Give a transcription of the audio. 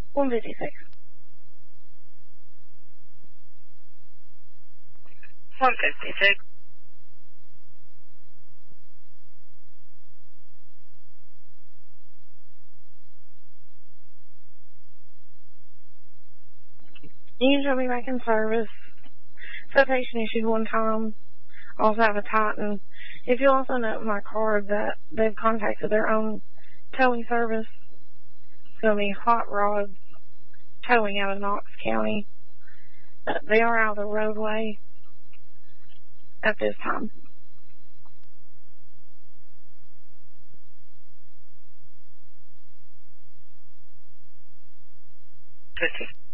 156. 156. You can show me back in service. Citation issued one time. Also have a Titan. If you also note in my card that they've contacted their own towing service, it's going to be Hot Rods Towing out of Knox County. They are out of the roadway at this time. 50.